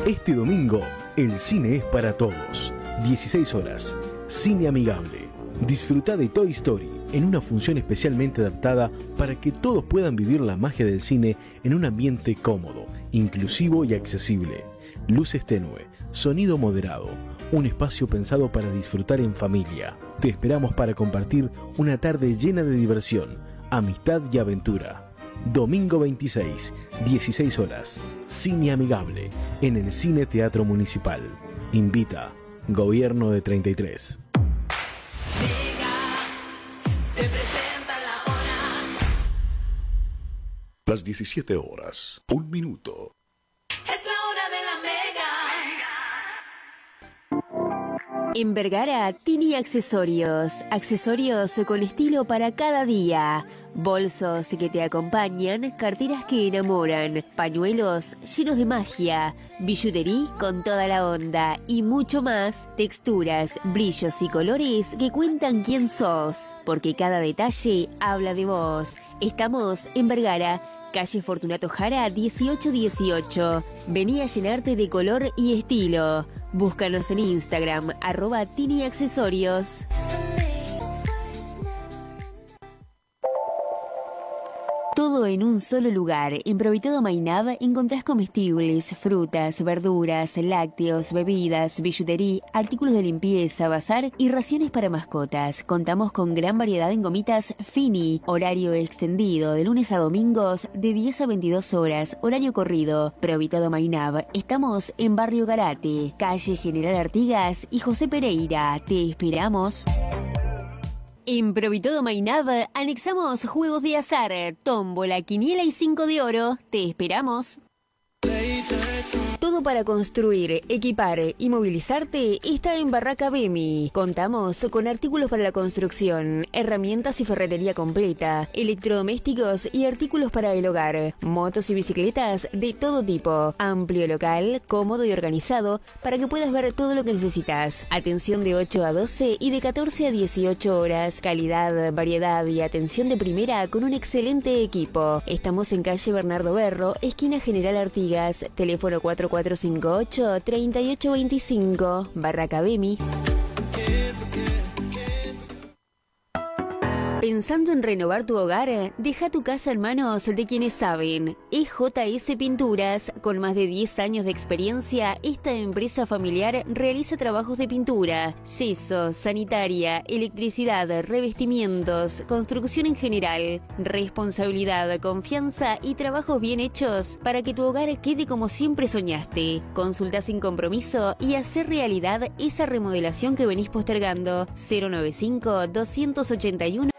Este domingo, el cine es para todos. 16 horas. Cine amigable. Disfruta de Toy Story en una función especialmente adaptada para que todos puedan vivir la magia del cine en un ambiente cómodo, inclusivo y accesible. Luces tenue, sonido moderado, un espacio pensado para disfrutar en familia. Te esperamos para compartir una tarde llena de diversión, amistad y aventura. Domingo 26, 16 horas, cine amigable en el Cine Teatro Municipal. Invita Gobierno de 33. Las 17 horas, 1 minuto. Es la hora de la Mega. En Vergara, Tini Accesorios. Accesorios con estilo para cada día. Bolsos que te acompañan, carteras que enamoran, pañuelos llenos de magia, billutería con toda la onda y mucho más, texturas, brillos y colores que cuentan quién sos, porque cada detalle habla de vos. Estamos en Vergara, calle Fortunato Jara 1818. Vení a llenarte de color y estilo. Búscanos en Instagram, @TiniAccesorios. Todo en un solo lugar. En Provitodo Mainab encontrás comestibles, frutas, verduras, lácteos, bebidas, billutería, artículos de limpieza, bazar y raciones para mascotas. Contamos con gran variedad en gomitas Fini, horario extendido de lunes a domingos de 10 a 22 horas, horario corrido. Provitodo Mainab. Estamos en Barrio Garate, calle General Artigas y José Pereira. Te esperamos. En Provitodo Mainab anexamos juegos de azar, tómbola, quiniela y 5 de oro. Te esperamos. Todo para construir, equipar y movilizarte está en Barraca Bemi. Contamos con artículos para la construcción, herramientas y ferretería completa, electrodomésticos y artículos para el hogar, motos y bicicletas de todo tipo. Amplio local, cómodo y organizado para que puedas ver todo lo que necesitas. Atención de 8 a 12 y de 14 a 18 horas. Calidad, variedad y atención de primera con un excelente equipo. Estamos en calle Bernardo Berro, esquina General Artigas, teléfono 4458-3825, Barraca Bemi. ¿Pensando en renovar tu hogar? Deja tu casa en manos de quienes saben. EJS Pinturas, con más de 10 años de experiencia, esta empresa familiar realiza trabajos de pintura, yeso, sanitaria, electricidad, revestimientos, construcción en general, responsabilidad, confianza y trabajos bien hechos para que tu hogar quede como siempre soñaste. Consulta sin compromiso y hacer realidad esa remodelación que venís postergando. 095-281